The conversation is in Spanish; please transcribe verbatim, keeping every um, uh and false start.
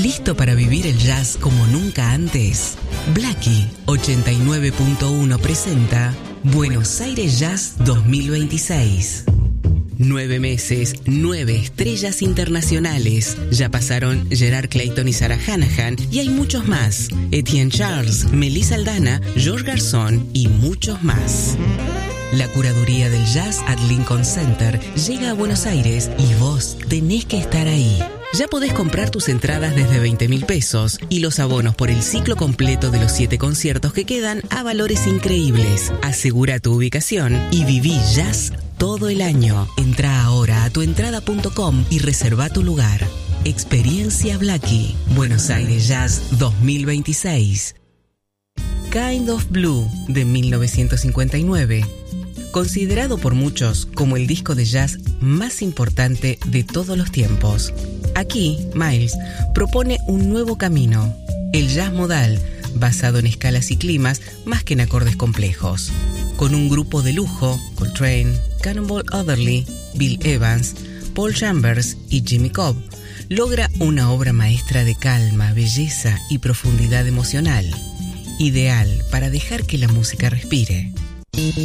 ¿Listo para vivir el jazz como nunca antes? Blackie ochenta y nueve punto uno presenta Buenos Aires Jazz dos mil veintiséis. Nueve meses, nueve estrellas internacionales. Ya pasaron Gerard Clayton y Sarah Hanahan y hay muchos más. Etienne Charles, Melissa Aldana, George Garzón y muchos más. La curaduría del jazz at Lincoln Center llega a Buenos Aires y vos tenés que estar ahí. Ya podés comprar tus entradas desde veinte mil pesos y los abonos por el ciclo completo de los siete conciertos que quedan a valores increíbles. Asegura tu ubicación y viví jazz todo el año. Entra ahora a tuentrada punto com y reserva tu lugar. Experiencia Blackie, Buenos Aires Jazz dos mil veintiséis. Kind of Blue, de mil novecientos cincuenta y nueve. Considerado por muchos como el disco de jazz más importante de todos los tiempos. Aquí, Miles propone un nuevo camino, el jazz modal, basado en escalas y climas más que en acordes complejos. Con un grupo de lujo, Coltrane, Cannonball Adderley, Bill Evans, Paul Chambers y Jimmy Cobb, logra una obra maestra de calma, belleza y profundidad emocional, ideal para dejar que la música respire.